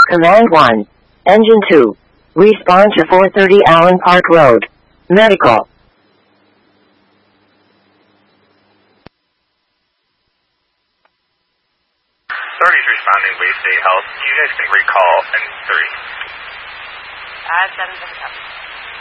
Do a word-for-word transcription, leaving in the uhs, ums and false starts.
Command one. Engine two. Respond to four thirty Allen Park Road. Medical. Authorities responding, Wave State Health. You guys can recall in three. Uh, seven seven seven.